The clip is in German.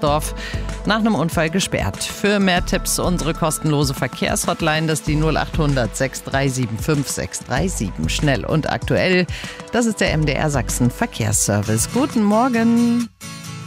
Wilmersdorf nach einem Unfall gesperrt. Für mehr Tipps unsere kostenlose Verkehrshotline, das ist die 0800 6375 637. Schnell und aktuell, das ist der MDR Sachsen Verkehrsservice. Guten Morgen.